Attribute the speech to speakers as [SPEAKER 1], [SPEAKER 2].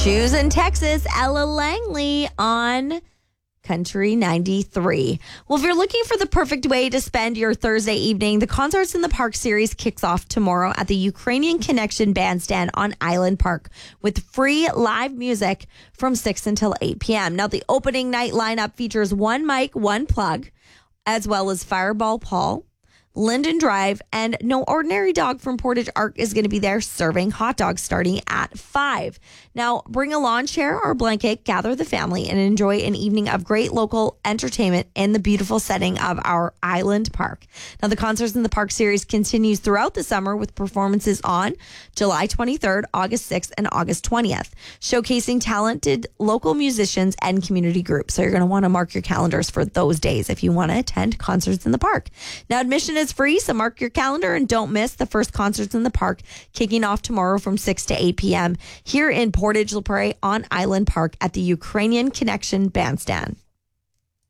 [SPEAKER 1] Shoes in Texas, Ella Langley on Country 93. Well, if you're looking for the perfect way to spend your Thursday evening, the Concerts in the Park series kicks off tomorrow at the Ukrainian Connection Bandstand on Island Park with free live music from 6 until 8 p.m. Now, the opening night lineup features one mic, one plug, as well as Fireball Paul, Linden Drive, and No Ordinary Dog from Portage Arc is going to be there serving hot dogs starting at 5. Now, bring a lawn chair or blanket, gather the family, and enjoy an evening of great local entertainment in the beautiful setting of our Island Park. Now, the Concerts in the Park series continues throughout the summer with performances on July 23rd, August 6th, and August 20th, showcasing talented local musicians and community groups. So you're going to want to mark your calendars for those days if you want to attend Concerts in the Park. Now, admission is free, so mark your calendar and don't miss the first Concerts in the Park kicking off tomorrow from 6 to 8 p.m. here in Portage La Prairie on Island Park at the Ukrainian Connection Bandstand.